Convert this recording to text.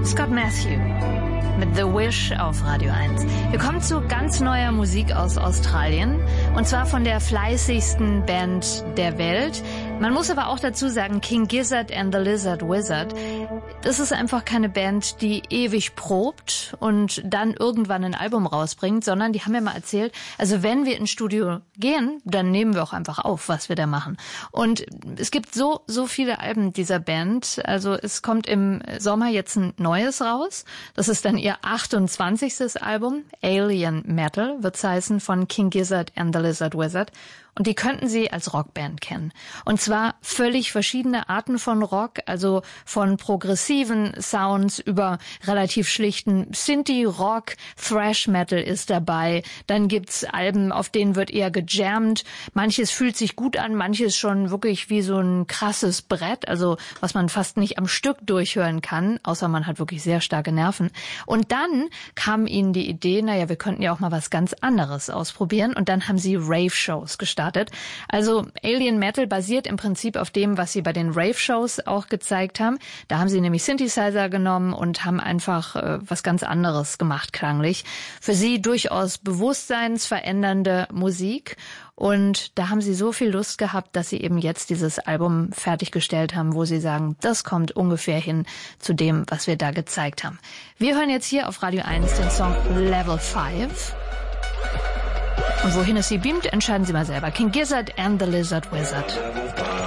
Scott Matthew mit The Wish auf Radio 1. Wir kommen zu ganz neuer Musik aus Australien und zwar von der fleißigsten Band der Welt. Man muss aber auch dazu sagen, King Gizzard and the Lizard Wizard, das ist einfach keine Band, die ewig probt und dann irgendwann ein Album rausbringt, sondern die haben mir mal erzählt, also wenn wir ins Studio gehen, dann nehmen wir auch einfach auf, was wir da machen. Und es gibt so viele Alben dieser Band, also es kommt im Sommer jetzt ein neues raus, das ist dann ihr 28. Album, Alien Metal, wird's heißen, von King Gizzard and the Lizard Wizard. Und die könnten Sie als Rockband kennen. Und zwar völlig verschiedene Arten von Rock, also von progressiven Sounds über relativ schlichten Synthie-Rock, Thrash-Metal ist dabei. Dann gibt's Alben, auf denen wird eher gejammt. Manches fühlt sich gut an, manches schon wirklich wie so ein krasses Brett, also was man fast nicht am Stück durchhören kann, außer man hat wirklich sehr starke Nerven. Und dann kam ihnen die Idee, naja, wir könnten ja auch mal was ganz anderes ausprobieren. Und dann haben sie Rave-Shows gestartet. Also Alien Metal basiert im Prinzip auf dem, was sie bei den Rave-Shows auch gezeigt haben. Da haben sie nämlich Synthesizer genommen und haben einfach was ganz anderes gemacht klanglich. Für sie durchaus bewusstseinsverändernde Musik. Und da haben sie so viel Lust gehabt, dass sie eben jetzt dieses Album fertiggestellt haben, wo sie sagen, das kommt ungefähr hin zu dem, was wir da gezeigt haben. Wir hören jetzt hier auf Radio 1 den Song Level 5. Und wohin es Sie beamt, entscheiden Sie mal selber. King Gizzard and the Lizard Wizard.